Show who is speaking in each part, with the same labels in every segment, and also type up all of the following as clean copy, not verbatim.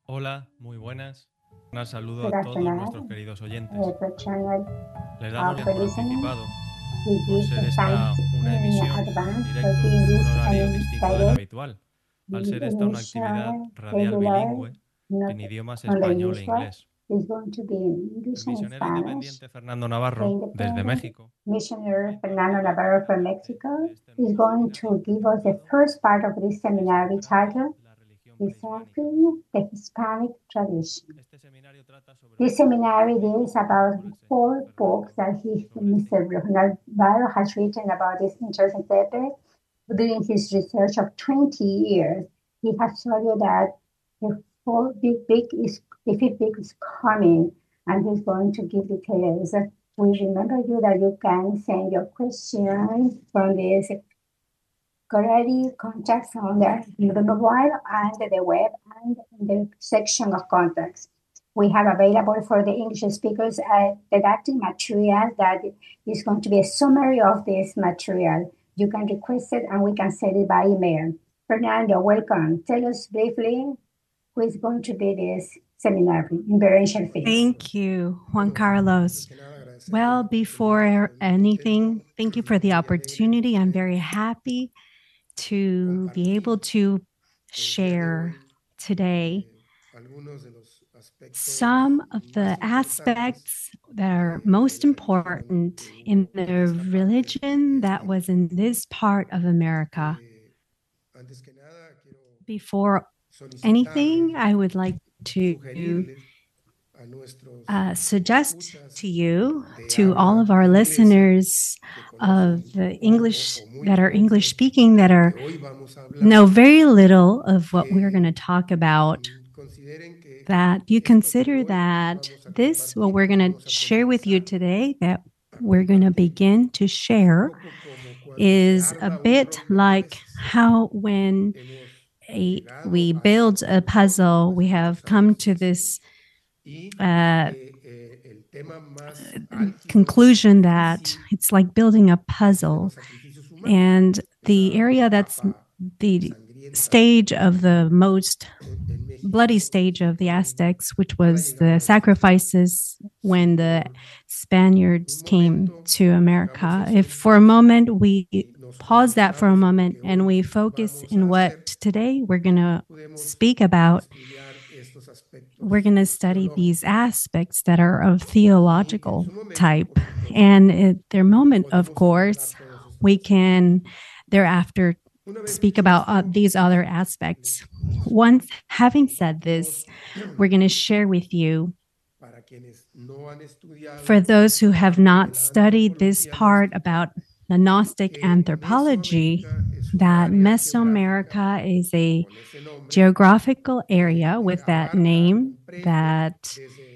Speaker 1: Hola, muy buenas. Un saludo
Speaker 2: Good
Speaker 1: a todos nuestros
Speaker 2: afternoon.
Speaker 1: queridos oyentes.
Speaker 2: Every channel
Speaker 1: Les damos gracias
Speaker 2: for
Speaker 1: por
Speaker 2: listening.
Speaker 1: anticipado,
Speaker 2: We
Speaker 1: por
Speaker 2: give
Speaker 1: ser
Speaker 2: the
Speaker 1: esta
Speaker 2: thanks
Speaker 1: una
Speaker 2: in
Speaker 1: emisión en
Speaker 2: advance for
Speaker 1: directo
Speaker 2: being
Speaker 1: en un
Speaker 2: this
Speaker 1: horario
Speaker 2: and
Speaker 1: distinto del
Speaker 2: guided
Speaker 1: habitual, al
Speaker 2: the
Speaker 1: ser esta una actividad
Speaker 2: initial
Speaker 1: radial
Speaker 2: regular,
Speaker 1: bilingüe
Speaker 2: not
Speaker 1: en idiomas
Speaker 2: on the
Speaker 1: español e
Speaker 2: usual,
Speaker 1: inglés.
Speaker 2: is going to be in
Speaker 1: El
Speaker 2: English and
Speaker 1: misionero
Speaker 2: Spanish.
Speaker 1: independiente Fernando
Speaker 2: The
Speaker 1: Navarro, desde
Speaker 2: independent
Speaker 1: México,
Speaker 2: missionary
Speaker 1: imparte
Speaker 2: Fernando
Speaker 1: la
Speaker 2: Navarro
Speaker 1: primera
Speaker 2: from
Speaker 1: parte de
Speaker 2: Mexico
Speaker 1: este
Speaker 2: is
Speaker 1: nuevo
Speaker 2: going to
Speaker 1: seminario
Speaker 2: give us the
Speaker 1: titulado
Speaker 2: first part of this seminary
Speaker 1: Descifrando
Speaker 2: titled
Speaker 1: la religión prehispánica.
Speaker 2: Deciphering the Hispanic Tradition.
Speaker 1: Este seminario trata sobre
Speaker 2: This
Speaker 1: los textos
Speaker 2: seminary
Speaker 1: bíblicos
Speaker 2: is about
Speaker 1: por el señor
Speaker 2: 4 books
Speaker 1: Fernando
Speaker 2: that
Speaker 1: sobre este
Speaker 2: Mr.
Speaker 1: tema.
Speaker 2: Navarro has written about this interesting topic. During his research of 20 years, he has shown you that the fifth book is coming, and he's going to give details. We remember you that you can send your questions from this query contacts on the mobile and the web and in the section of contacts. We have available for the English speakers a didactic material that is going to be a summary of this material. You can request it and we can send it by email. Fernando, welcome. Tell us briefly who is going to be this seminar in Berencial Fees.
Speaker 3: Thank you, Juan Carlos. Well, before anything, thank you for the opportunity. I'm very happy to be able to share today some of the aspects that are most important in the religion that was in this part of America. Before anything, I would like to suggest to you, to all of our listeners of the English that are English speaking, that are know very little of what we're going to talk about, that you consider that this, what we're going to share with you today, that we're going to begin to share, is a bit like how when we build a puzzle, we have come to this conclusion that it's like building a puzzle. And the area that's the stage of the most bloody stage of the Aztecs, which was the sacrifices when the Spaniards came to America. If for a moment we pause that for a moment and we focus in what today we're going to speak about, we're going to study these aspects that are of theological type. And at their moment, of course, we can thereafter speak about these other aspects. Once having said this, we're going to share with you, for those who have not studied this part about the Gnostic anthropology, that Mesoamerica is a geographical area with that name that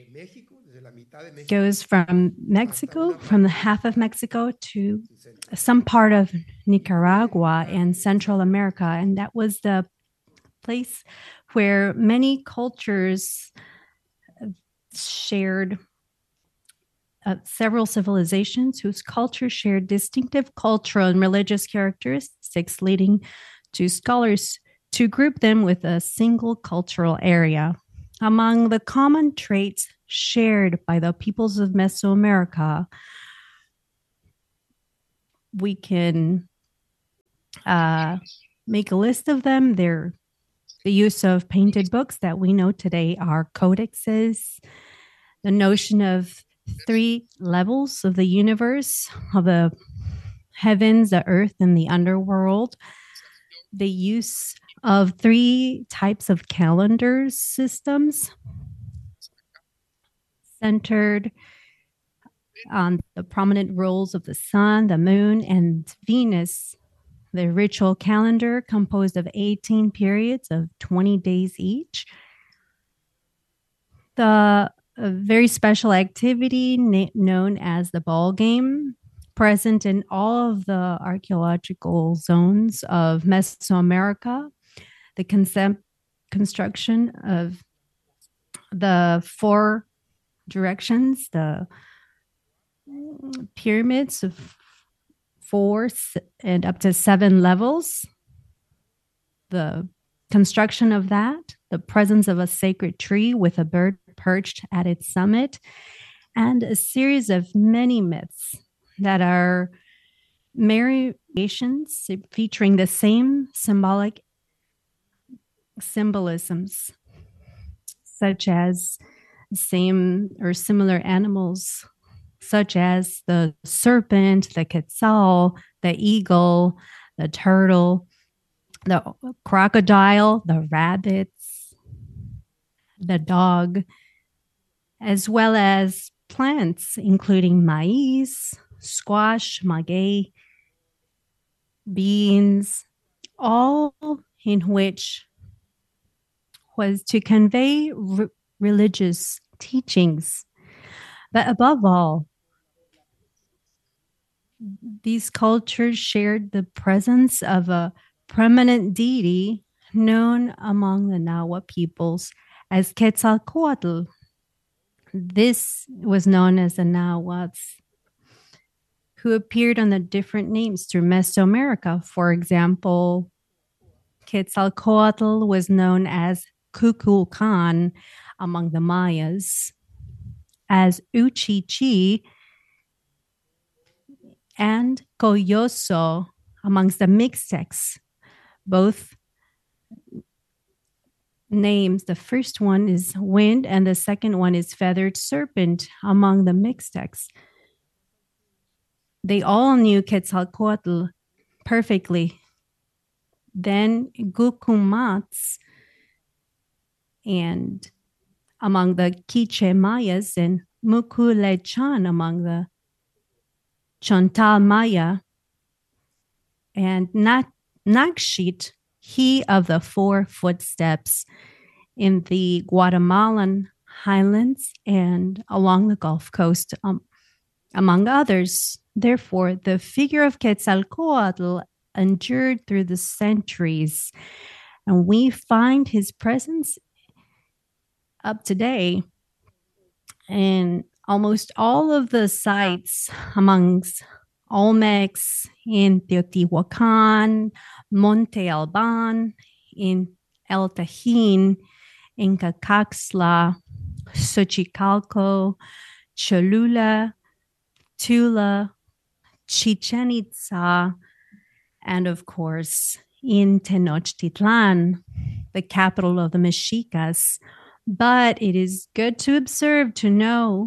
Speaker 3: goes from Mexico, from the half of Mexico to some part of Nicaragua and Central America. And that was the place where many cultures shared, several civilizations whose cultures shared distinctive cultural and religious characteristics, leading to scholars to group them with a single cultural area. Among the common traits shared by the peoples of Mesoamerica, we can make a list of them. They're the use of painted books that we know today are codexes, the notion of 3 levels of the universe, of the heavens, the earth, and the underworld, the use of 3 types of calendar systems centered on the prominent roles of the sun, the moon, and Venus. The ritual calendar composed of 18 periods of 20 days each. The very special activity known as the ball game, present in all of the archaeological zones of Mesoamerica. The construction of the 4 directions, the pyramids of 4 and up to 7 levels, the construction of that, the presence of a sacred tree with a bird perched at its summit, and a series of many myths that are variations featuring the same symbolic symbolisms, such as same or similar animals, such as the serpent, the quetzal, the eagle, the turtle, the crocodile, the rabbits, the dog, as well as plants, including maize, squash, maguey, beans, all in which was to convey religious teachings. But above all, these cultures shared the presence of a prominent deity known among the Nahua peoples as Quetzalcoatl. This was known as the Nahuatl, who appeared under different names through Mesoamerica. For example, Quetzalcoatl was known as Kukulkan among the Mayas, as Uchichi and Coyoso amongst the Mixtecs. Both names, the first one is wind and the second one is feathered serpent among the Mixtecs. They all knew Quetzalcoatl perfectly. Then Gukumats and among the Quiche Mayas and Muculechan among the Chontal Maya, and Nakshit, he of the four footsteps, in the Guatemalan highlands and along the Gulf Coast, among others. Therefore, the figure of Quetzalcoatl endured through the centuries, and we find his presence up today in almost all of the sites amongst Olmecs, in Teotihuacan, Monte Alban, in El Tajín, in Cacaxtla, Xochicalco, Cholula, Tula, Chichen Itza, and of course in Tenochtitlan, the capital of the Mexicas. But it is good to observe, to know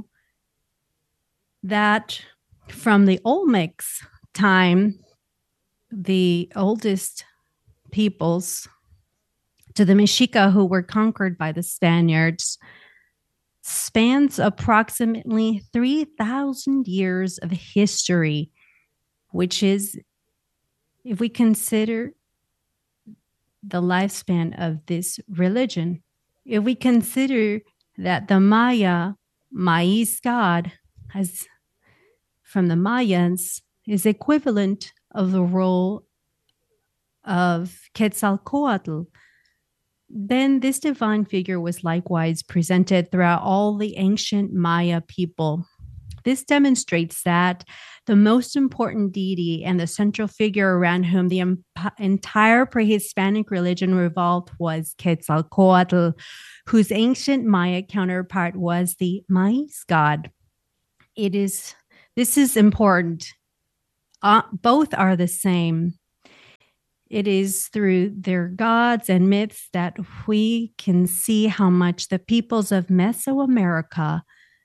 Speaker 3: that from the Olmecs time, the oldest peoples, to the Mexica who were conquered by the Spaniards, spans approximately 3,000 years of history, which is, if we consider the lifespan of this religion, if we consider that the Maya, Maiz god, as from the Mayans, is equivalent of the role of Quetzalcoatl, then this divine figure was likewise presented throughout all the ancient Maya people. This demonstrates that the most important deity and the central figure around whom the entire pre-Hispanic religion revolved was Quetzalcoatl, whose ancient Maya counterpart was the Maiz god. This is important. Both are the same. It is through their gods and myths that we can see how much the peoples of Mesoamerica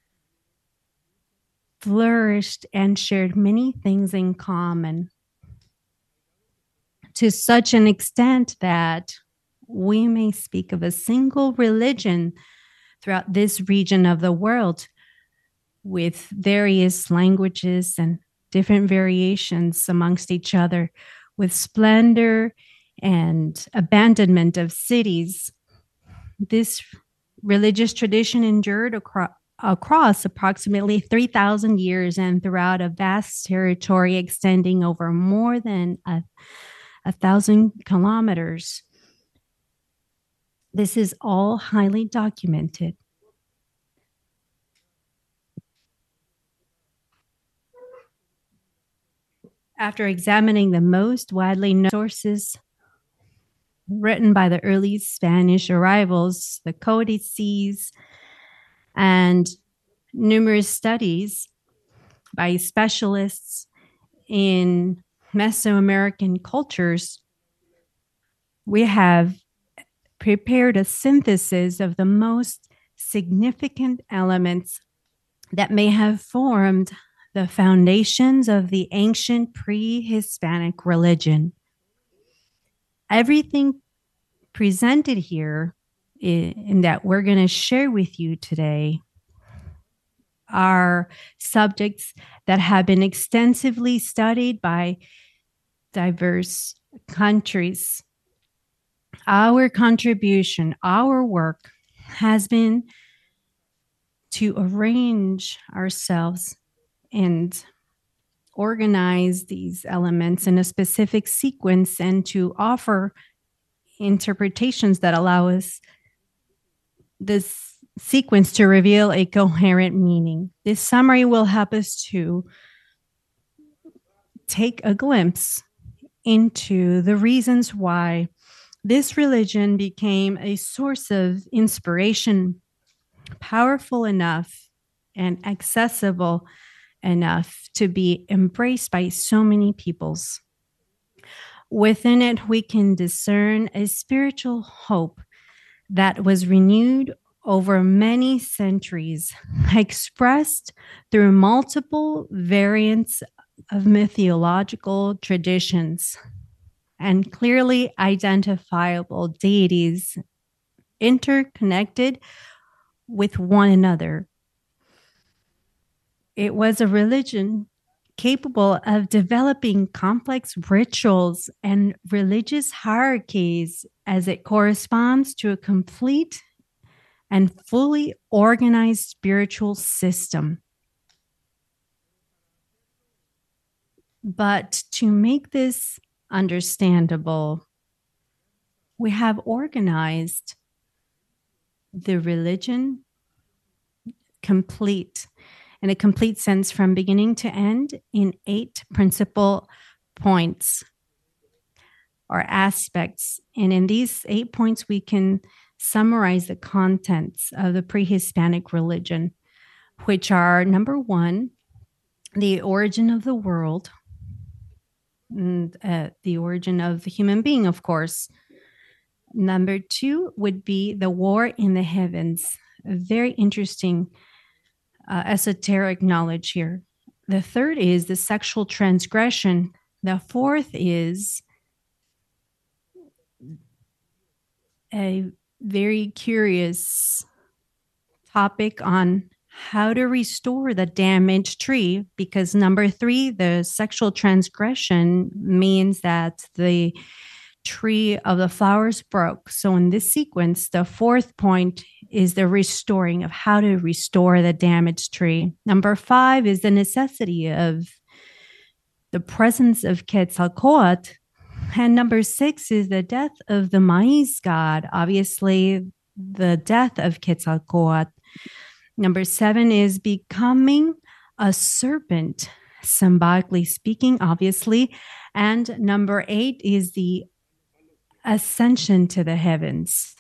Speaker 3: flourished and shared many things in common, to such an extent that we may speak of a single religion throughout this region of the world, with various languages and different variations amongst each other, with splendor and abandonment of cities. This religious tradition endured across approximately 3,000 years and throughout a vast territory extending over more than 1,000 kilometers. This is all highly documented. After examining the most widely known sources, written by the early Spanish arrivals, the codices, and numerous studies by specialists in Mesoamerican cultures, we have prepared a synthesis of the most significant elements that may have formed the foundations of the ancient pre-Hispanic religion. Everything presented here in that we're going to share with you today are subjects that have been extensively studied by diverse countries. Our contribution, our work has been to arrange ourselves and organize these elements in a specific sequence and to offer interpretations that allow us this sequence to reveal a coherent meaning. This summary will help us to take a glimpse into the reasons why this religion became a source of inspiration, powerful enough and accessible enough to be embraced by so many peoples. Within it, we can discern a spiritual hope that was renewed over many centuries, expressed through multiple variants of mythological traditions and clearly identifiable deities interconnected with one another. It was a religion capable of developing complex rituals and religious hierarchies as it corresponds to a complete and fully organized spiritual system. But to make this understandable, we have organized the religion in a complete sense from beginning to end in 8 principal points or aspects. And in these 8 points, we can summarize the contents of the pre-Hispanic religion, which are: number 1, the origin of the world, and the origin of the human being, of course. Number 2 would be the war in the heavens. A very interesting esoteric knowledge here. The third is the sexual transgression. The fourth is a very curious topic on how to restore the damaged tree, because number 3, the sexual transgression, means that the tree of the flowers broke. So in this sequence, the 4th point is the restoring, of how to restore the damaged tree. Number 5 is the necessity of the presence of Quetzalcoatl. And number 6 is the death of the maize god, obviously the death of Quetzalcoatl. Number 7 is becoming a serpent, symbolically speaking, obviously. And number 8 is the ascension to the heavens.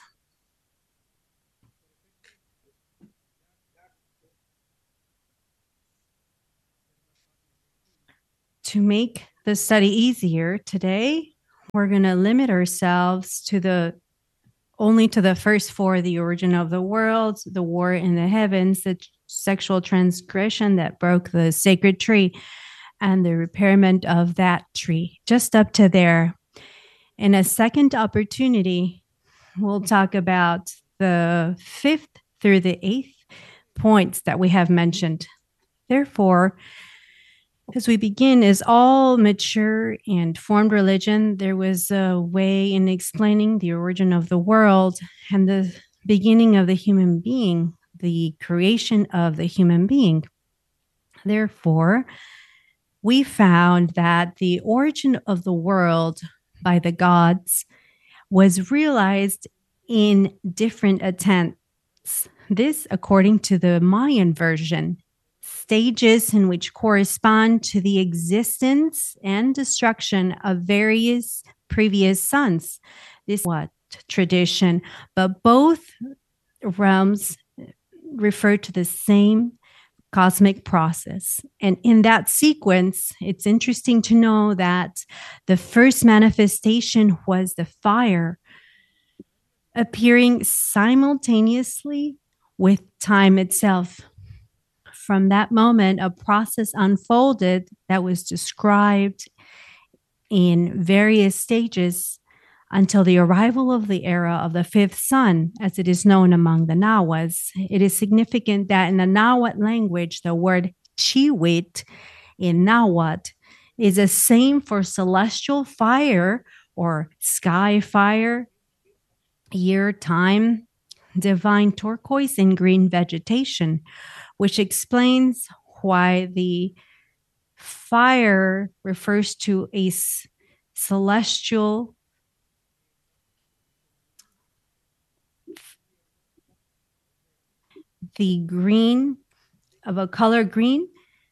Speaker 3: To make the study easier, today we're going to limit ourselves to only to the first 4: the origin of the world, the war in the heavens, the sexual transgression that broke the sacred tree, and the repairment of that tree, just up to there. In a second opportunity, we'll talk about the 5th through the 8th points that we have mentioned. Therefore, as we begin, as all mature and formed religion, there was a way in explaining the origin of the world and the beginning of the human being, the creation of the human being. Therefore, we found that the origin of the world by the gods was realized in different attempts. This, according to the Mayan version, stages in which correspond to the existence and destruction of various previous suns. this what tradition, but both realms refer to the same cosmic process. And in that sequence, it's interesting to know that the first manifestation was the fire appearing simultaneously with time itself. From that moment, a process unfolded that was described in various stages until the arrival of the era of the fifth sun, as it is known among the Nahuas. It is significant that in the Nahuatl language, the word chiwit in Nahuatl is the same for celestial fire or sky fire, year, time, divine turquoise, and green vegetation, which explains why the fire refers to a celestial the green of a color green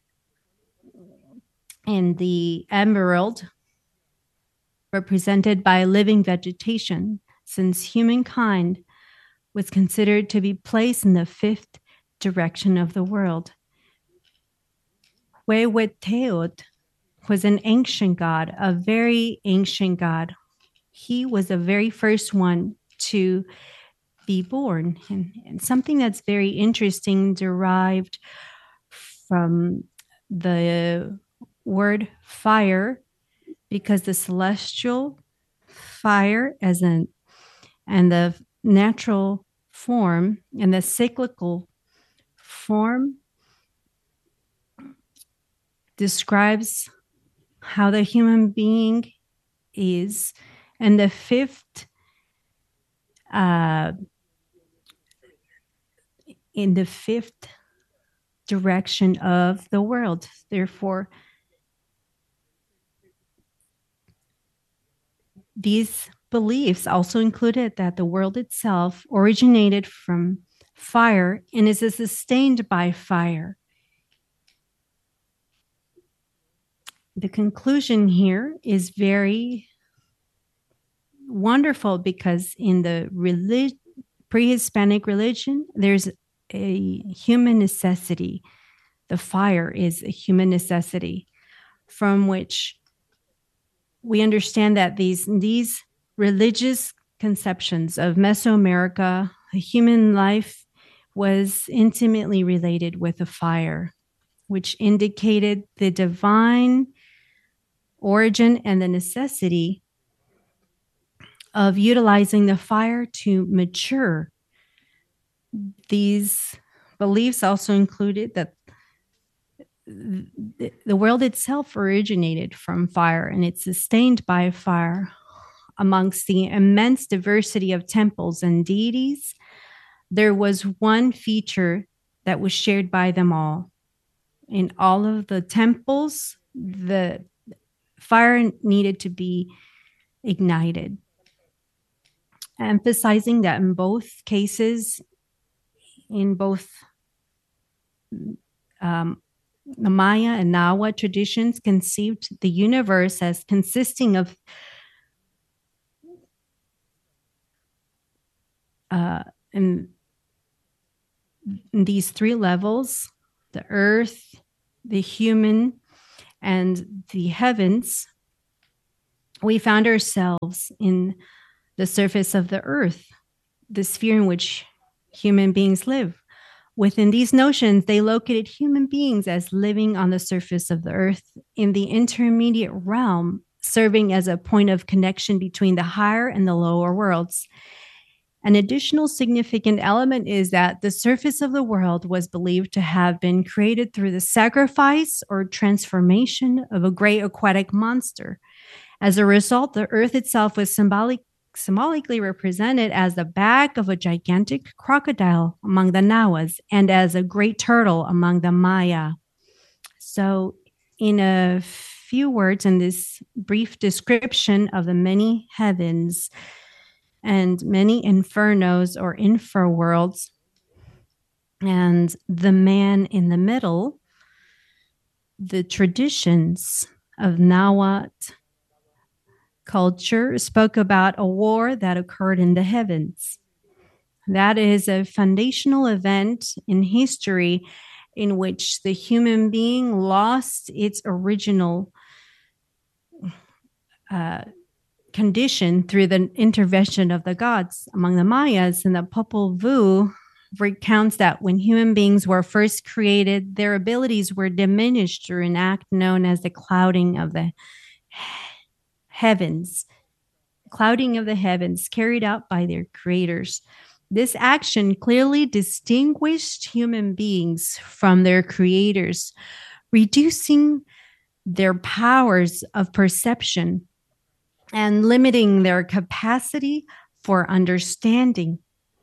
Speaker 3: and the emerald represented by living vegetation, since humankind was considered to be placed in the fifth direction of the world. Huehueteotl was an ancient god, a very ancient god. He was the very first one to be born. And something that's very interesting derived from the word fire, because the celestial fire and the natural form and the cyclical form describes how the human being is, and the fifth in the fifth direction of the world. Therefore, these beliefs also included that the world itself originated from fire and is sustained by fire. The conclusion here is very wonderful because in the pre-Hispanic religion, there's a human necessity. The fire is a human necessity from which we understand that these religious conceptions of Mesoamerica, human life was intimately related with the fire, which indicated the divine origin and the necessity of utilizing the fire to mature. These beliefs also included that the world itself originated from fire and it's sustained by fire. Amongst the immense diversity of temples and deities, there was one feature that was shared by them all. In all of the temples, the fire needed to be ignited, emphasizing that in both cases, in both the Maya and Nahua traditions conceived the universe as consisting of in these three levels, the earth, the human, and the heavens. We found ourselves in the surface of the earth, the sphere in which human beings live. Within these notions, they located human beings as living on the surface of the earth in the intermediate realm, serving as a point of connection between the higher and the lower worlds. An additional significant element is that the surface of the world was believed to have been created through the sacrifice or transformation of a great aquatic monster. As a result, the earth itself was symbolically represented as the back of a gigantic crocodile among the Nahuas and as a great turtle among the Maya. So, in a few words, in this brief description of the many heavens and many infernos or infraworlds, and the man in the middle, the traditions of Nahuatl culture spoke about a war that occurred in the heavens. That is a foundational event in history in which the human being lost its original condition through the intervention of the gods among the Mayas. And the Popol Vuh recounts that when human beings were first created, their abilities were diminished through an act known as the clouding of the heavens. Clouding of the heavens carried out by their creators. This action clearly distinguished human beings from their creators, reducing their powers of perception and limiting their capacity for understanding.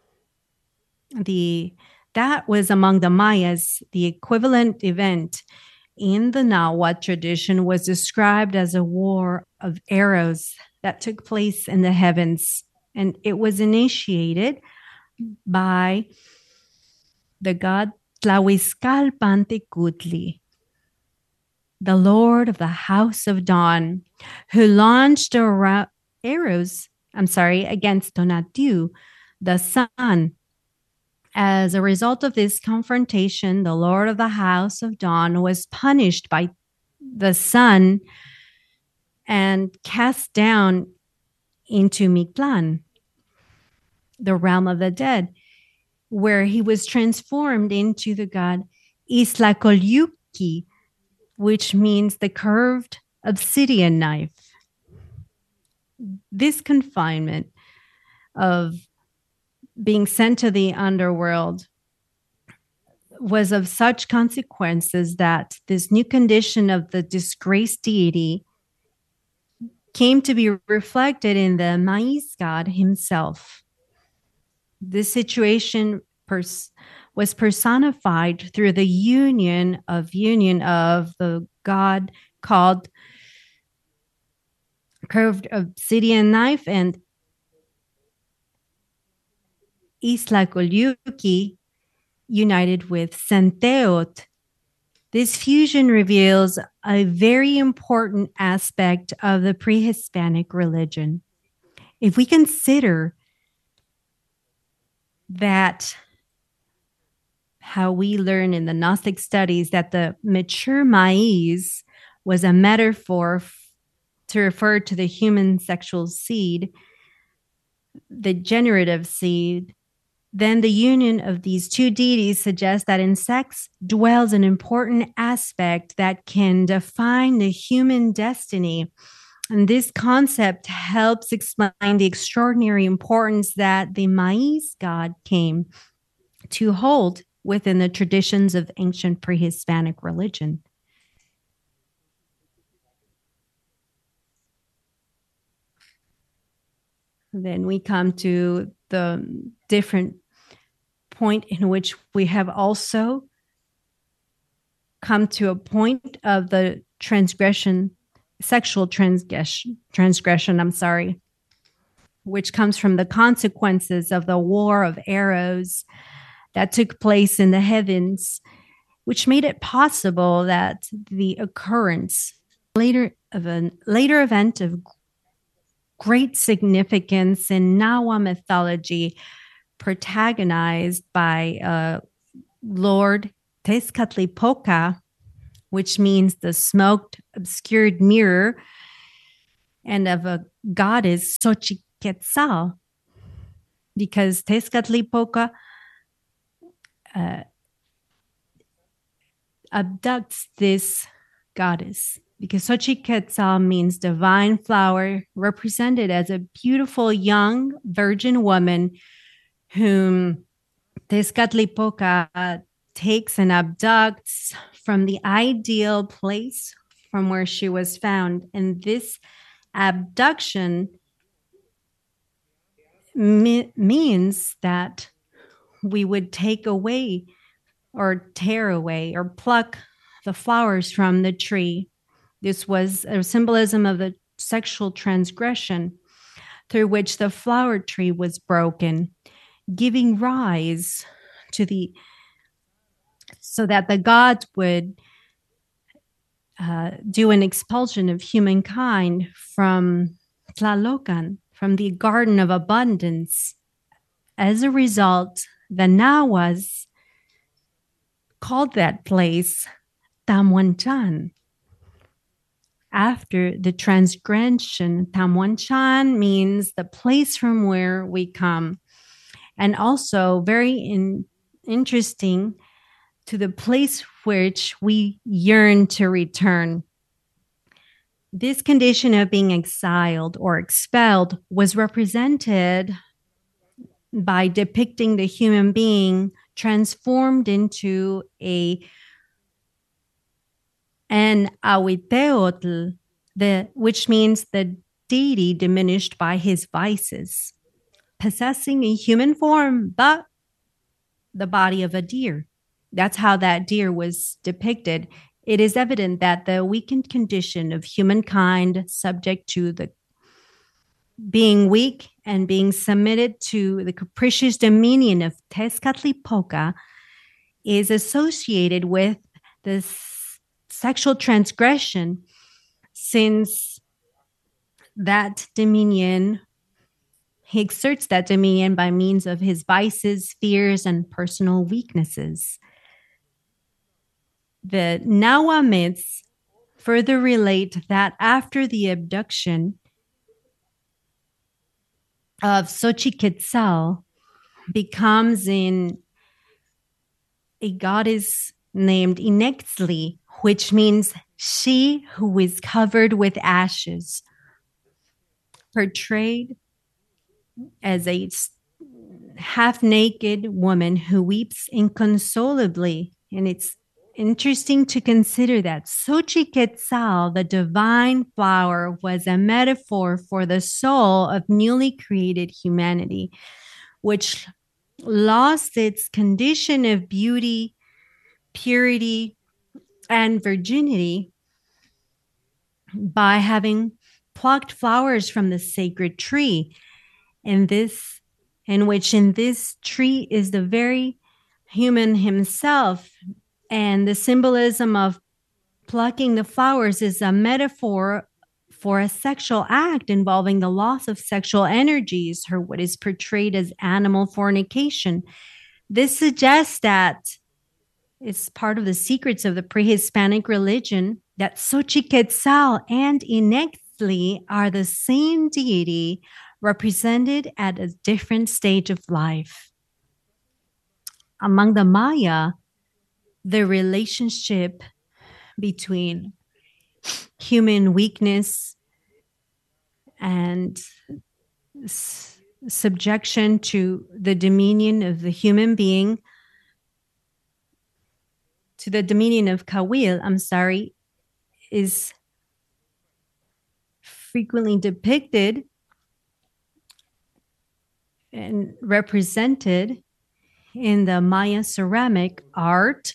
Speaker 3: That was among the Mayas. The equivalent event in the Nahuatl tradition was described as a war of arrows that took place in the heavens, and it was initiated by the god Tlahuizcalpantecutli, the Lord of the House of Dawn, who launched arrows against Tonatiuh, the sun. As a result of this confrontation, the Lord of the House of Dawn was punished by the sun and cast down into Mictlan, the realm of the dead, where he was transformed into the god Islacolyuki, which means the curved obsidian knife. This confinement of being sent to the underworld was of such consequences that this new condition of the disgraced deity came to be reflected in the Maize god himself. This situation was personified through the union of the god called curved obsidian knife and Islacolyuki united with Senteot. This fusion reveals a very important aspect of the pre-Hispanic religion. If we consider that how we learn in the Gnostic studies that the mature maize was a metaphor to refer to the human sexual seed, the generative seed, then the union of these two deities suggests that in sex dwells an important aspect that can define the human destiny. And this concept helps explain the extraordinary importance that the maize god came to hold within the traditions of ancient pre-Hispanic religion. Then we come to the different point in which we have also come to a point of the sexual transgression, which comes from the consequences of the war of arrows that took place in the heavens, which made it possible that the occurrence later event of great significance in Nahua mythology, protagonized by Lord Tezcatlipoca, which means the smoked, obscured mirror, and of a goddess Xochiquetzal, because Tezcatlipoca abducts this goddess. Because Xochiquetzal means divine flower, represented as a beautiful young virgin woman whom Tezcatlipoca takes and abducts from the ideal place from where she was found. And this abduction means that we would take away or tear away or pluck the flowers from the tree. This was a symbolism of the sexual transgression through which the flower tree was broken, giving rise to so that the gods would do an expulsion of humankind from Tlalocan, from the Garden of Abundance. As a result, the Nahuas called that place Tamuanchan. After the transgression, Tamuanchan means the place from where we come. And also very interesting, to the place which we yearn to return. This condition of being exiled or expelled was represented by depicting the human being transformed into an Ahuiteotl, which means the deity diminished by his vices, possessing a human form, but the body of a deer. That's how that deer was depicted. It is evident that the weakened condition of humankind, subject to the being weak and being submitted to the capricious dominion of Tezcatlipoca, is associated with this sexual transgression, since that dominion, he exerts that dominion by means of his vices, fears, and personal weaknesses. The Nahua myths further relate that after the abduction of Xochiquetzal, becomes in a goddess named Inextli, which means she who is covered with ashes, portrayed as a half-naked woman who weeps inconsolably. And it's interesting to consider that Xochiquetzal, the divine flower, was a metaphor for the soul of newly created humanity, which lost its condition of beauty, purity, and virginity by having plucked flowers from the sacred tree. In this tree is the very human himself. And the symbolism of plucking the flowers is a metaphor for a sexual act involving the loss of sexual energies, or what is portrayed as animal fornication. This suggests that it's part of the secrets of the pre-Hispanic religion that Xochiquetzal and Inextli are the same deity represented at a different stage of life. Among the Maya, the relationship between human weakness and subjection to the dominion of the human being, to the dominion of Kawil, is frequently depicted and represented in the Maya ceramic art,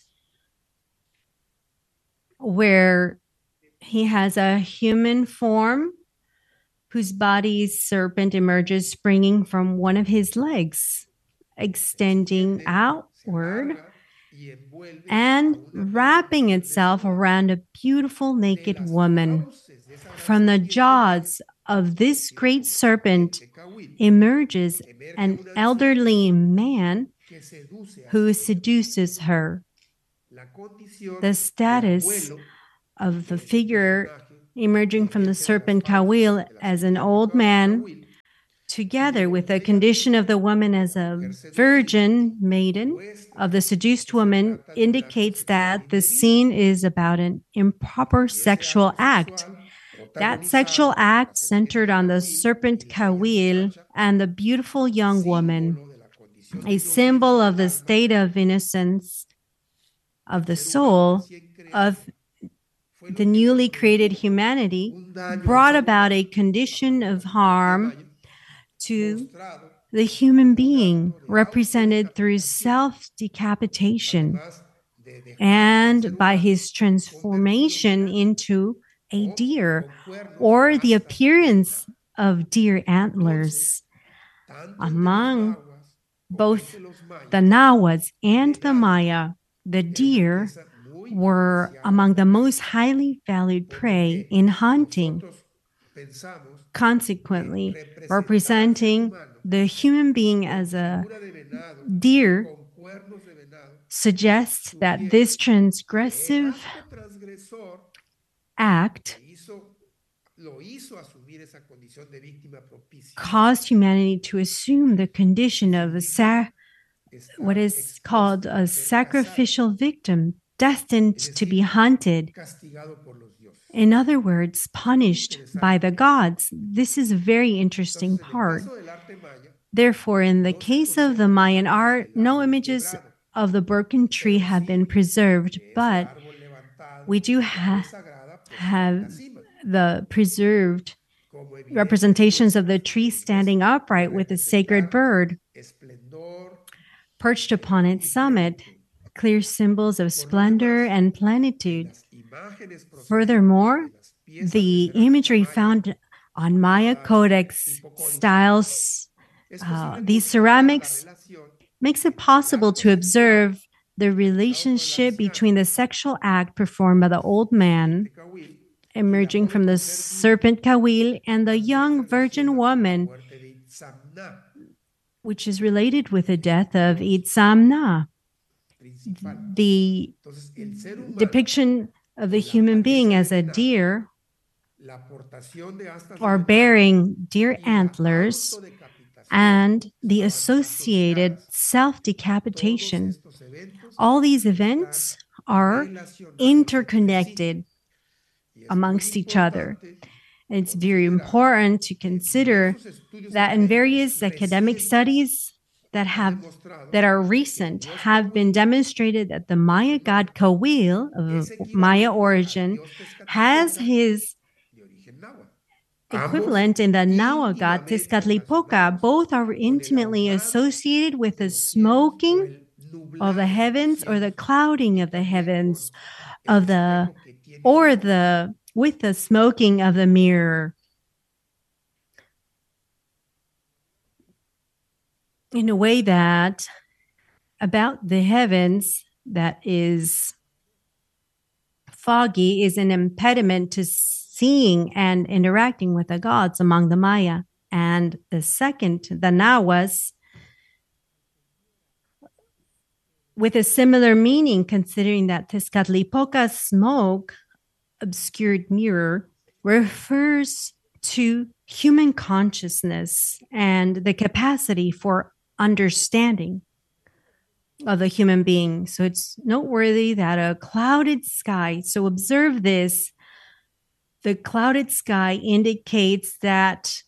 Speaker 3: where he has a human form whose body's serpent emerges, springing from one of his legs, extending outward and wrapping itself around a beautiful naked woman. From the jaws of this great serpent emerges an elderly man who seduces her. The status of the figure emerging from the serpent Kawil as an old man, together with the condition of the woman as a virgin maiden of the seduced woman, indicates that the scene is about an improper sexual act. That sexual act centered on the serpent Kawil and the beautiful young woman, a symbol of the state of innocence of the soul of the newly created humanity, brought about a condition of harm to the human being, represented through self-decapitation and by his transformation into a deer, or the appearance of deer antlers. Among both the Nahuas and the Maya, the deer were among the most highly valued prey in hunting. Consequently, representing the human being as a deer suggests that this transgressive act caused humanity to assume the condition of what is called a sacrificial victim, destined to be hunted. In other words, punished by the gods. This is a very interesting part. Therefore, in the case of the Mayan art, no images of the broken tree have been preserved, but we do have the preserved representations of the tree standing upright with a sacred bird perched upon its summit, clear symbols of splendor and plenitude. Furthermore, the imagery found on Maya Codex styles these ceramics makes it possible to observe the relationship between the sexual act performed by the old man emerging from the serpent Kawil and the young virgin woman, which is related with the death of Itzamna. The depiction of the human being as a deer or bearing deer antlers and the associated self-decapitation. All these events are interconnected amongst each other. It's very important to consider that in various academic studies that are recent have been demonstrated that the Maya god Kawil of Maya origin has his equivalent in the Nahua god Tezcatlipoca. Both are intimately associated with the smoking of the heavens or the clouding of the heavens with the smoking of the mirror. In a way that about the heavens that is foggy is an impediment to seeing and interacting with the gods among the Maya. And the second, the Nahuas, with a similar meaning, considering that Tezcatlipoca's smoke, obscured mirror, refers to human consciousness and the capacity for understanding of the human being. So it's noteworthy that a clouded sky, so observe this, the clouded sky indicates that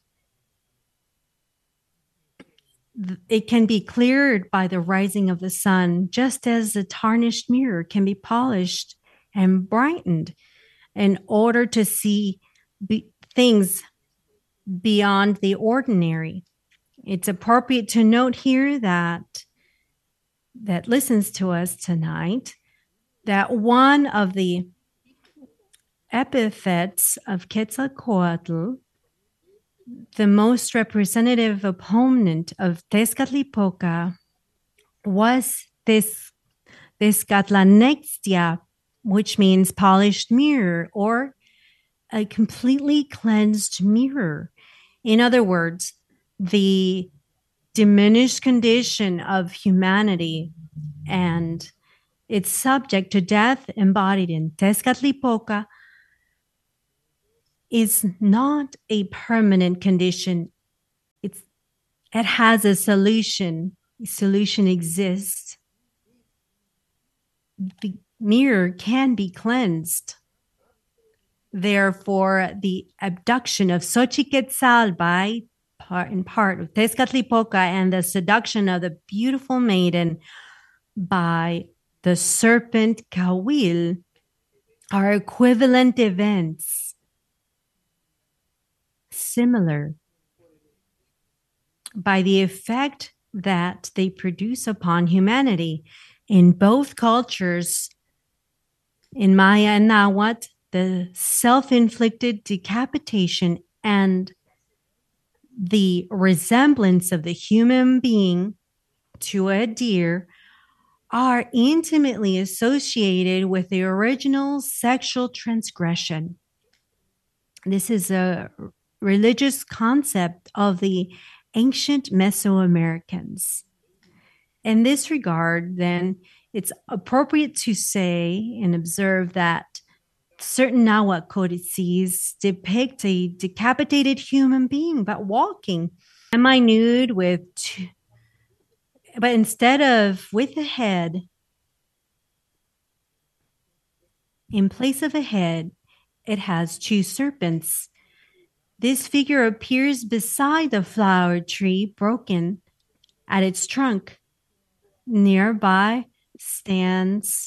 Speaker 3: it can be cleared by the rising of the sun, just as a tarnished mirror can be polished and brightened in order to see things beyond the ordinary. It's appropriate to note here that listens to us tonight that one of the epithets of Quetzalcoatl, the most representative opponent of Tezcatlipoca, was Tezcatlanextia, which means polished mirror or a completely cleansed mirror. In other words, the diminished condition of humanity and its subject to death embodied in Tezcatlipoca is not a permanent condition. It has a solution. A solution exists. The mirror can be cleansed. Therefore, the abduction of Xochiquetzal in part of Tezcatlipoca and the seduction of the beautiful maiden by the serpent Kawil are equivalent events, similar by the effect that they produce upon humanity. In both cultures, in Maya and Nahuatl, the self-inflicted decapitation and the resemblance of the human being to a deer are intimately associated with the original sexual transgression. This is a religious concept of the ancient Mesoamericans. In this regard, then, it's appropriate to say and observe that certain Nahuatl codices depict a decapitated human being but walking semi-nude but instead of with a head, in place of a head, it has two serpents. This figure appears beside the flower tree broken at its trunk. Nearby stands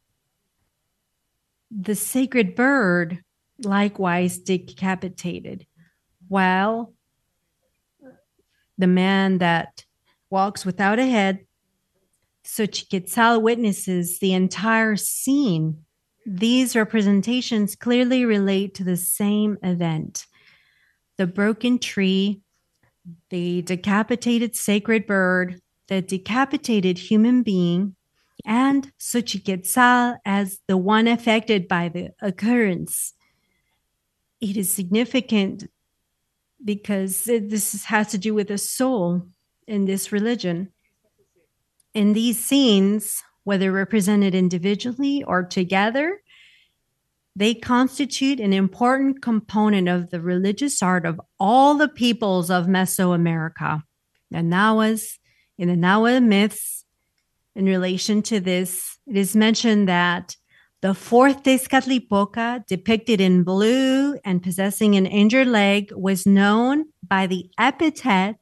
Speaker 3: the sacred bird, likewise decapitated, while the man that walks without a head, Xochiquetzal, witnesses the entire scene. These representations clearly relate to the same event. The broken tree, the decapitated sacred bird, the decapitated human being, and Xochiquetzal as the one affected by the occurrence. It is significant because this has to do with the soul in this religion. In these scenes, whether represented individually or together, they constitute an important component of the religious art of all the peoples of Mesoamerica. The Nahuas, in the Nahua myths, in relation to this, it is mentioned that the fourth Tezcatlipoca, depicted in blue and possessing an injured leg, was known by the epithet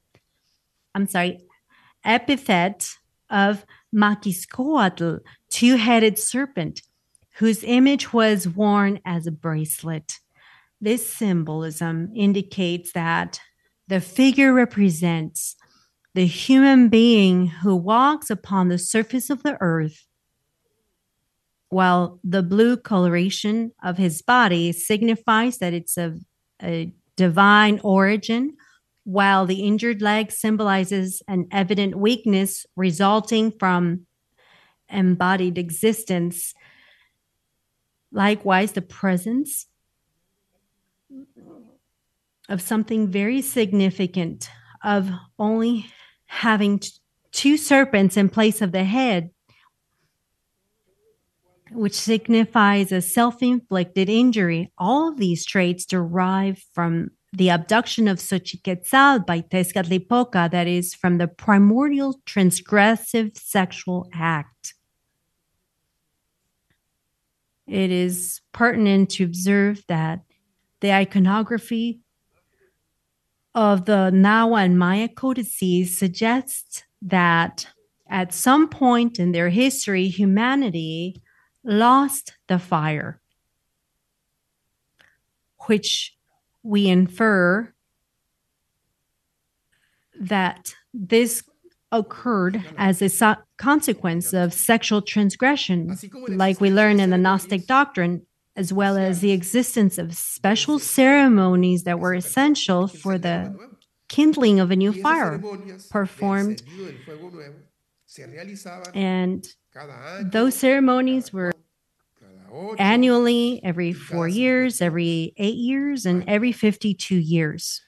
Speaker 3: of Maquiscoatl, two-headed serpent, whose image was worn as a bracelet. This symbolism indicates that the figure represents the human being who walks upon the surface of the earth, while the blue coloration of his body signifies that it's of a divine origin, while the injured leg symbolizes an evident weakness resulting from embodied existence. Likewise, the presence of something very significant, of only having two serpents in place of the head, which signifies a self-inflicted injury. All of these traits derive from the abduction of Xochiquetzal by Tezcatlipoca, that is, from the primordial transgressive sexual act. It is pertinent to observe that the iconography of the Nahua and Maya codices suggests that at some point in their history, humanity lost the fire, which we infer that this occurred as a consequence of sexual transgression, like we learn in the Gnostic doctrine, as well as the existence of special ceremonies that were essential for the kindling of a new fire performed. And those ceremonies were annually, every 4 years, every 8 years, and every 52 years.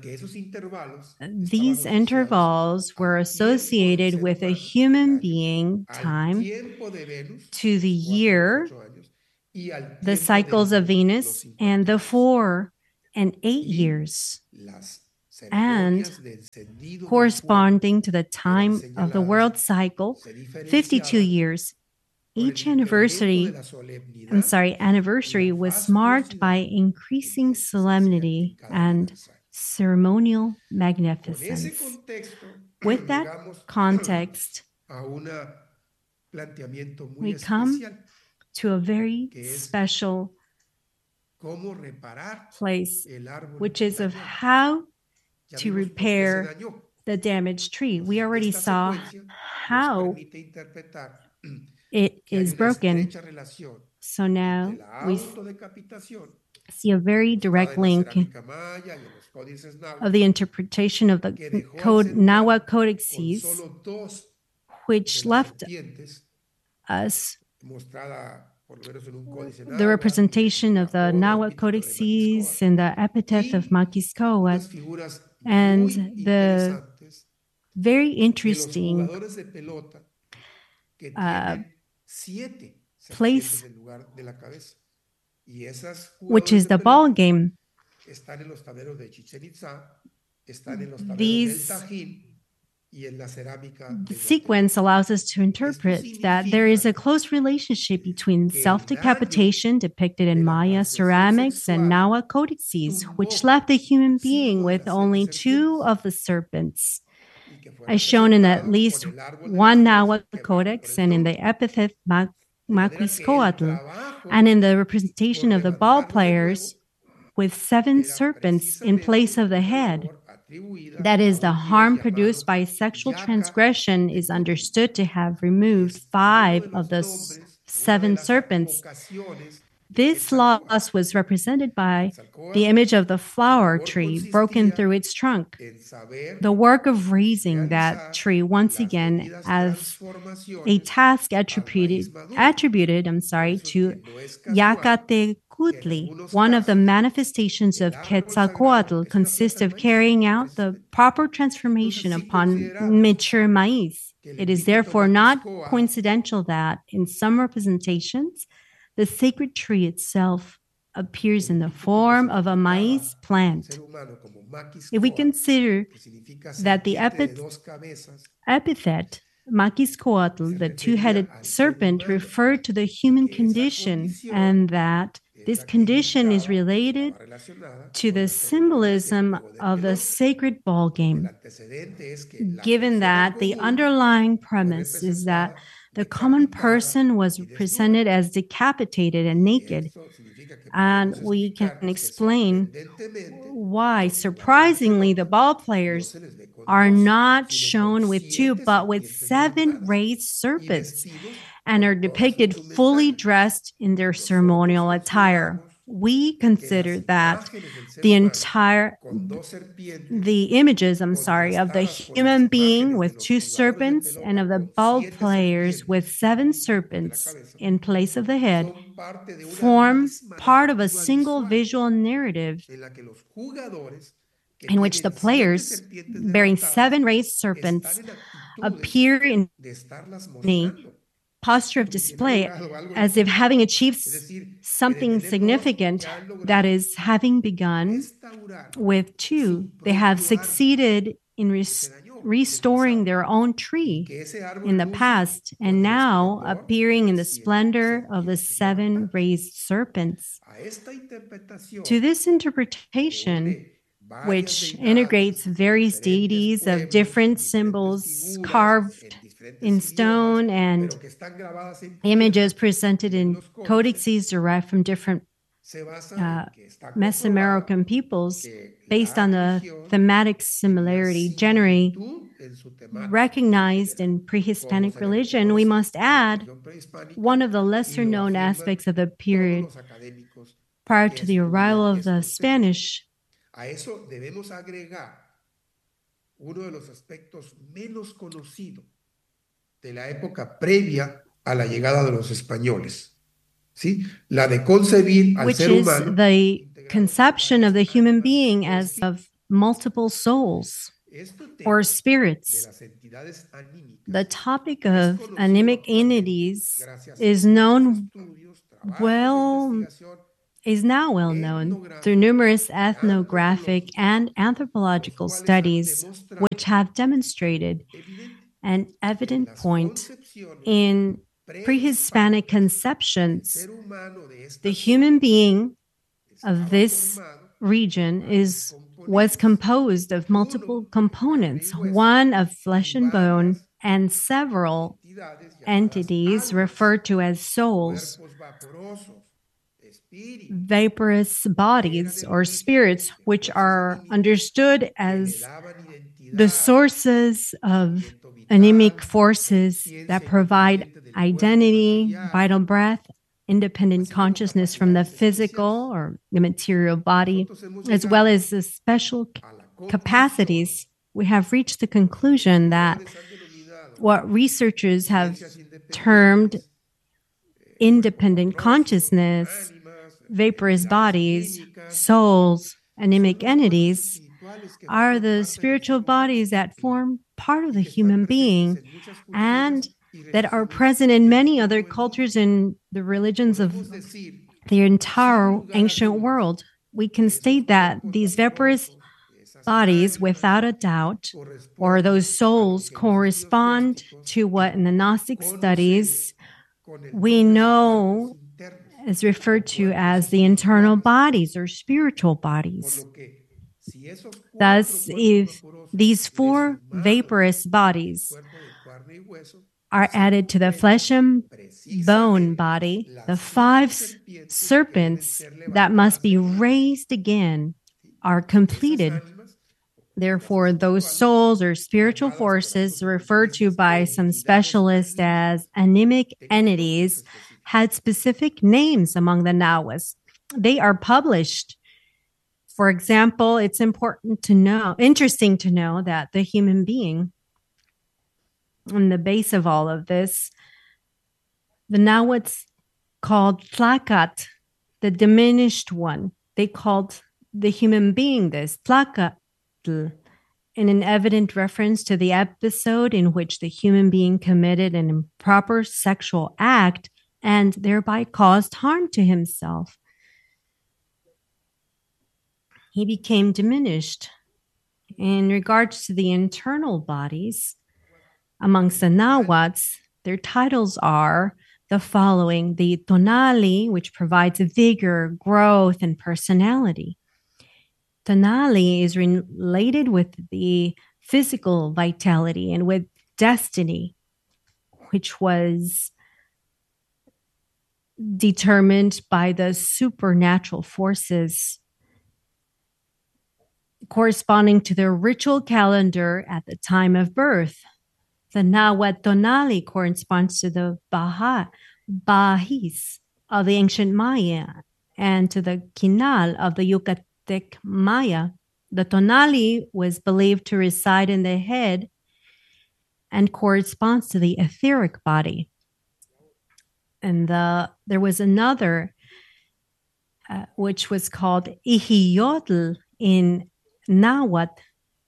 Speaker 3: These intervals were associated with a human being time, to the year, the cycles of Venus, and the 4 and 8 years, and corresponding to the time of the world cycle, 52 years. Each anniversary was marked by increasing solemnity and ceremonial magnificence. With that context, we come to a very special place, which is of how to repair the damaged tree. We already saw how it is broken. So now we see a very direct link of the interpretation of the Nahua codices, which left us the representation of the Nahuatl codices and the epitaph of Maquiscoatl, and the very interesting place, which is the ball game. These the sequence allows us to interpret that there is a close relationship between self-decapitation depicted in Maya ceramics and Nahuatl codices, which left the human being with only two of the serpents, as shown in at least one Nahuatl codex and in the epitaph Maquiscoatl, and in the representation of the ball players with 7 serpents in place of the head. That is, the harm produced by sexual transgression is understood to have removed 5 of the 7 serpents. This loss was represented by the image of the flower tree broken through its trunk. The work of raising that tree once again as a task attributed to Yacatecutli, one of the manifestations of Quetzalcoatl, consists of carrying out the proper transformation upon mature maize. It is therefore not coincidental that in some representations, the sacred tree itself appears in the form of a maize plant. If we consider that the epithet Maquiscoatl, the two-headed serpent, referred to the human condition, and that this condition is related to the symbolism of the sacred ball game, given that the underlying premise is that the common person was presented as decapitated and naked, and we can explain why, surprisingly, the ball players are not shown with 2, but with 7 raised serpents, and are depicted fully dressed in their ceremonial attire. We consider that the images of the human being with 2 serpents and of the ball players with 7 serpents in place of the head form part of a single visual narrative in which the players bearing 7 raised serpents appear in a posture of display as if having achieved something significant, that is, having begun with 2. They have succeeded in restoring their own tree in the past and now appearing in the splendor of the 7 raised serpents. To this interpretation, which integrates various deities of different symbols carved in stone and images presented in codices derived from different Mesoamerican peoples based on the thematic similarity generally recognized in pre-Hispanic religion, we must add one of the lesser-known aspects of the period prior to the arrival of the Spanish.
Speaker 4: De la época previa a la llegada de los españoles, ¿sí? La de concebir al ser humano,
Speaker 3: which is the conception of the human being as of multiple souls or spirits. The topic of anemic entities is now well known through numerous ethnographic and anthropological studies, which have demonstrated an evident point in pre-Hispanic conceptions. The human being of this region was composed of multiple components, one of flesh and bone, and several entities referred to as souls, vaporous bodies or spirits, which are understood as the sources of anemic forces that provide identity, vital breath, independent consciousness from the physical or the material body, as well as the special capacities. We have reached the conclusion that what researchers have termed independent consciousness, vaporous bodies, souls, anemic entities, are the spiritual bodies that form part of the human being and that are present in many other cultures and the religions of the entire ancient world. We can state that these vaporous bodies, without a doubt, or those souls, correspond to what in the Gnostic studies we know is referred to as the internal bodies or spiritual bodies. Thus, if these four vaporous bodies are added to the flesh and bone body, the five serpents that must be raised again are completed. Therefore, those souls or spiritual forces referred to by some specialists as anemic entities had specific names among the Nahuas. They are published. For example, it's interesting to know that the human being, on the base of all of this, the Nahuatl called Tlacat, the diminished one. They called the human being this, Tlacatl, in an evident reference to the episode in which the human being committed an improper sexual act and thereby caused harm to himself. He became diminished. In regards to the internal bodies, amongst the Nahuatls, their titles are the following: the Tonali, which provides vigor, growth, and personality. Tonali is related with the physical vitality and with destiny, which was determined by the supernatural forces corresponding to their ritual calendar at the time of birth. The Nahuatl Tonali corresponds to the Bahis of the ancient Maya and to the Kinal of the Yucatec Maya. The Tonali was believed to reside in the head and corresponds to the etheric body. And there was another which was called Ihiyotl in Nahuatl.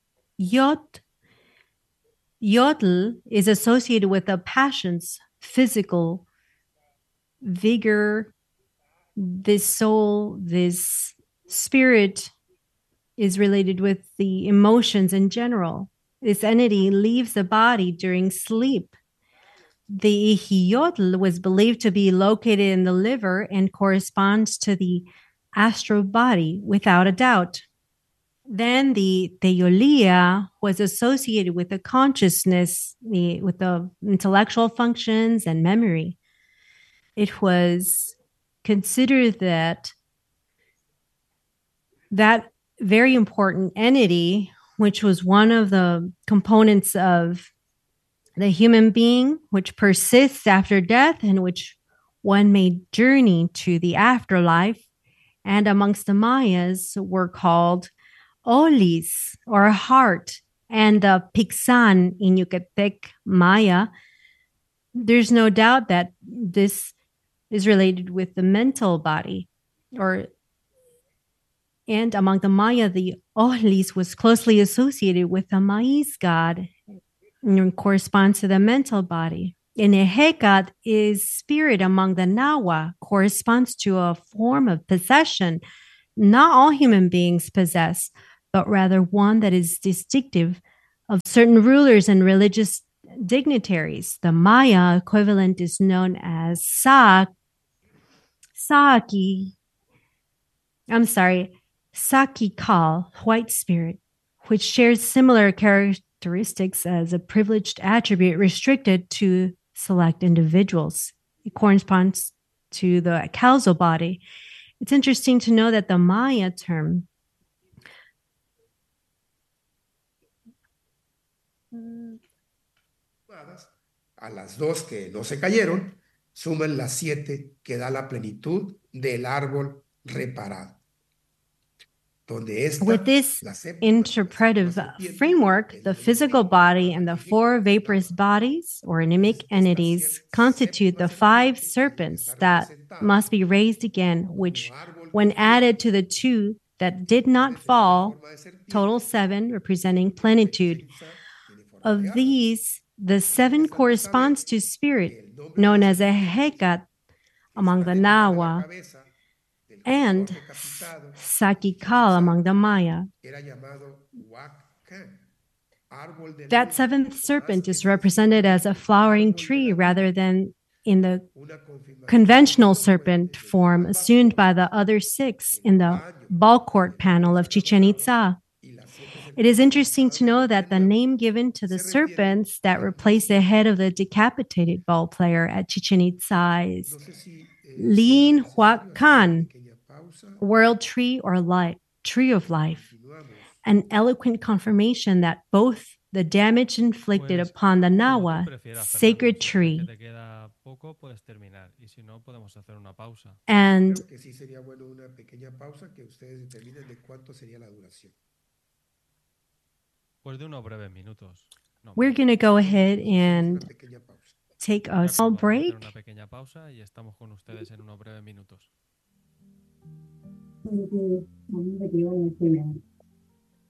Speaker 3: Yotl is associated with the passions, physical vigor. This soul, this spirit is related with the emotions in general. This entity leaves the body during sleep. The Ihiyotl was believed to be located in the liver and corresponds to the astral body without a doubt. Then the Teolia was associated with the consciousness, with the intellectual functions and memory. It was considered that very important entity, which was one of the components of the human being, which persists after death and which one may journey to the afterlife, and amongst the Mayas were called Olis, or heart, and the Pixan in Yucatec Maya. There's no doubt that this is related with the mental body, and among the Maya, the Ohlis was closely associated with the maize god and corresponds to the mental body. And Ehecat is spirit among the Nahua, corresponds to a form of possession. Not all human beings possess, but rather one that is distinctive of certain rulers and religious dignitaries. The Maya equivalent is known as Sakikal, white spirit, which shares similar characteristics as a privileged attribute restricted to select individuals. It corresponds to the causal body. It's interesting to know that the Maya term
Speaker 4: a las dos que no se cayeron, suman las 7 que da la plenitud del árbol reparado. donde esta,
Speaker 3: With this
Speaker 4: la séptima,
Speaker 3: interpretive
Speaker 4: la séptima serpiente,
Speaker 3: framework,
Speaker 4: es
Speaker 3: the
Speaker 4: la
Speaker 3: physical
Speaker 4: enemiga,
Speaker 3: body
Speaker 4: la
Speaker 3: and the
Speaker 4: enemiga,
Speaker 3: four
Speaker 4: la
Speaker 3: vaporous
Speaker 4: enemiga.
Speaker 3: bodies or anemic
Speaker 4: Esta
Speaker 3: entities constitute the
Speaker 4: séptima
Speaker 3: five
Speaker 4: serpiente
Speaker 3: serpents
Speaker 4: está
Speaker 3: that
Speaker 4: representada
Speaker 3: must be raised again,
Speaker 4: como
Speaker 3: which,
Speaker 4: árbol
Speaker 3: when
Speaker 4: con
Speaker 3: added
Speaker 4: flor,
Speaker 3: to the two that did
Speaker 4: cuales
Speaker 3: not
Speaker 4: tiene
Speaker 3: fall,
Speaker 4: forma de serpiente,
Speaker 3: total seven, representing
Speaker 4: mientras que
Speaker 3: plenitude.
Speaker 4: Chichén Itzá tiene forma de
Speaker 3: Of
Speaker 4: árbol.
Speaker 3: these, the seven
Speaker 4: Interesante
Speaker 3: corresponds
Speaker 4: saber
Speaker 3: to spirit,
Speaker 4: que el nombre de
Speaker 3: known
Speaker 4: las
Speaker 3: as a
Speaker 4: serpientes
Speaker 3: Hecat
Speaker 4: que
Speaker 3: among
Speaker 4: está
Speaker 3: the
Speaker 4: detrás de la
Speaker 3: Nawa
Speaker 4: cabeza del
Speaker 3: and
Speaker 4: creador decapitado de Chichén
Speaker 3: Sakikal
Speaker 4: Itzá
Speaker 3: among the Maya.
Speaker 4: era llamado Huacán, árbol de la
Speaker 3: That
Speaker 4: luna,
Speaker 3: seventh
Speaker 4: o más
Speaker 3: serpent is represented as a
Speaker 4: específicamente,
Speaker 3: flowering
Speaker 4: árbol de
Speaker 3: tree
Speaker 4: la
Speaker 3: rather
Speaker 4: vida,
Speaker 3: than in the
Speaker 4: una confirmación
Speaker 3: conventional
Speaker 4: muy
Speaker 3: serpent
Speaker 4: elocuente de que
Speaker 3: form
Speaker 4: ambas
Speaker 3: assumed by
Speaker 4: cosas,
Speaker 3: the other six
Speaker 4: el
Speaker 3: in the
Speaker 4: baño
Speaker 3: Balcourt
Speaker 4: en el
Speaker 3: panel
Speaker 4: río
Speaker 3: of Chichen
Speaker 4: Sagrado Nahua
Speaker 3: Itza.
Speaker 4: y las siete
Speaker 3: It is
Speaker 4: serpientes
Speaker 3: interesting to
Speaker 4: montadas en
Speaker 3: know
Speaker 4: los
Speaker 3: that the
Speaker 4: peñascos
Speaker 3: name given to the
Speaker 4: se refieren
Speaker 3: serpents that
Speaker 4: al
Speaker 3: replace the
Speaker 4: mismo
Speaker 3: head of
Speaker 4: tiempo.
Speaker 3: the decapitated ball player at Chichen Itza is
Speaker 4: No sé si
Speaker 3: Lin
Speaker 4: sea necesario hacer una
Speaker 3: Huacan,
Speaker 4: pequeña pausa.
Speaker 3: world tree or life, tree of life,
Speaker 4: Continuamos.
Speaker 3: an eloquent confirmation that both the damage inflicted
Speaker 1: Pues,
Speaker 3: upon the
Speaker 1: como tú
Speaker 3: Nawa,
Speaker 1: prefieras, Fernando.
Speaker 3: sacred
Speaker 1: Si crees que
Speaker 3: tree,
Speaker 1: te queda poco, puedes terminar. Y si no, podemos hacer una pausa.
Speaker 3: and
Speaker 4: Creo que sí sería bueno una pequeña pausa que ustedes determinen de cuánto sería la duración.
Speaker 1: Pues de unos breves minutos. No
Speaker 3: we're
Speaker 1: más.
Speaker 3: going to go
Speaker 4: Entonces,
Speaker 3: ahead
Speaker 4: hacemos
Speaker 3: and
Speaker 4: una pequeña pausa.
Speaker 3: take
Speaker 1: De
Speaker 3: a small
Speaker 1: acuerdo, vamos a hacer
Speaker 3: break.
Speaker 1: una pequeña pausa y estamos con ustedes en unos breves minutos.
Speaker 2: Maybe video in a few minutes.